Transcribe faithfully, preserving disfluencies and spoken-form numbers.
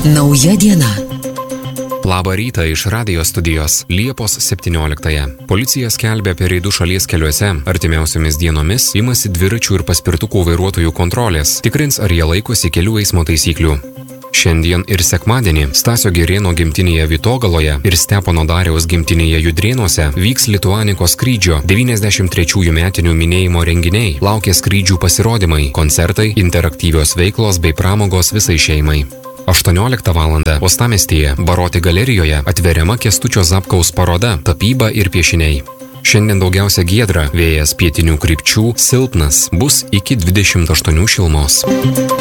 Nauja diena. Labą rytą iš radijo studijos Liepos septynioliktąją. Policija skelbia apie reidų šalies keliuose. Artimiausiomis dienomis imasi dviračių ir paspirtukų vairuotojų kontrolės. Tikrins, ar jie laikosi kelių eismo taisyklių. Šiandien ir sekmadienį Stasio Girėno gimtinėje Vytogaloje ir Stepono Dariaus gimtinėje Judrėnuose vyks Lituanikos skrydžio devyniasdešimt trečiųjų metinių minėjimo renginiai. Laukia skrydžių pasirodymai, koncertai, interaktyvios veiklos bei pramogos visai šeimai. aštuonioliktą valandą Uostamiestyje Baroti galerijoje atveriama Kęstučio Zapkaus paroda Tapyba ir piešiniai. Šiandien daugiausia giedra, vėjas pietinių krypčių silpnas, bus iki dvidešimt aštuonių šilumos.